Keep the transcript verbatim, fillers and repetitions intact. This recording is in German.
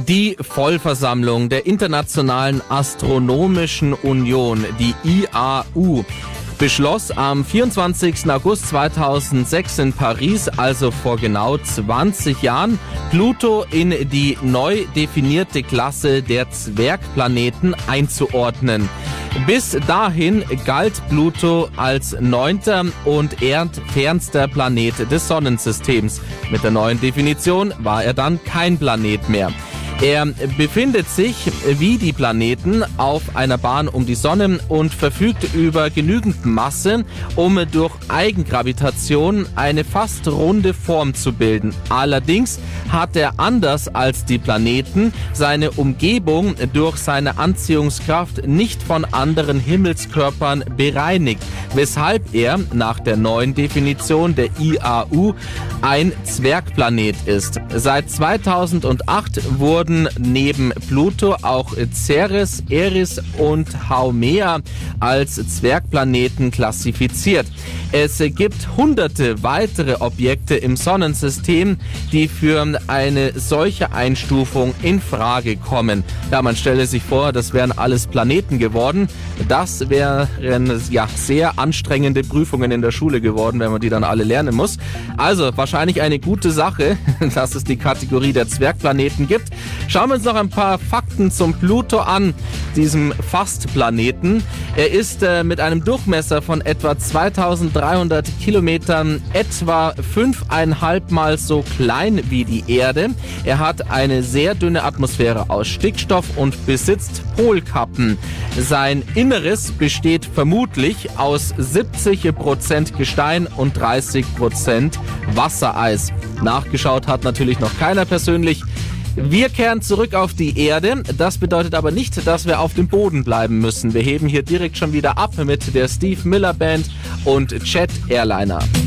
Die Vollversammlung der Internationalen Astronomischen Union, die I A U, beschloss am vierundzwanzigsten August zweitausendsechs in Paris, also vor genau zwanzig Jahren, Pluto in die neu definierte Klasse der Zwergplaneten einzuordnen. Bis dahin galt Pluto als neunter und erdfernster Planet des Sonnensystems. Mit der neuen Definition war er dann kein Planet mehr. Er befindet sich, wie die Planeten, auf einer Bahn um die Sonne und verfügt über genügend Masse, um durch Eigengravitation eine fast runde Form zu bilden. Allerdings hat er anders als die Planeten seine Umgebung durch seine Anziehungskraft nicht von anderen Himmelskörpern bereinigt, weshalb er nach der neuen Definition der I A U ein Zwergplanet ist. Seit zweitausendacht wurden neben Pluto auch Ceres, Eris und Haumea als Zwergplaneten klassifiziert. Es gibt hunderte weitere Objekte im Sonnensystem, die für eine solche Einstufung in Frage kommen. Ja, man stelle sich vor, das wären alles Planeten geworden. Das wären ja sehr anstrengende Prüfungen in der Schule geworden, wenn man die dann alle lernen muss. Also wahrscheinlich eine gute Sache, dass es die Kategorie der Zwergplaneten gibt. Schauen wir uns noch ein paar Fakten zum Pluto an, diesem Fastplaneten. Er ist äh, mit einem Durchmesser von etwa zweitausenddreihundert Kilometern etwa fünfeinhalb Mal so klein wie die Erde. Er hat eine sehr dünne Atmosphäre aus Stickstoff und besitzt Polkappen. Sein Inneres besteht vermutlich aus siebzig Prozent Gestein und dreißig Prozent Wassereis. Nachgeschaut hat natürlich noch keiner persönlich. Wir kehren zurück auf die Erde. Das bedeutet aber nicht, dass wir auf dem Boden bleiben müssen. Wir heben hier direkt schon wieder ab mit der Steve Miller Band und Jet Airliner.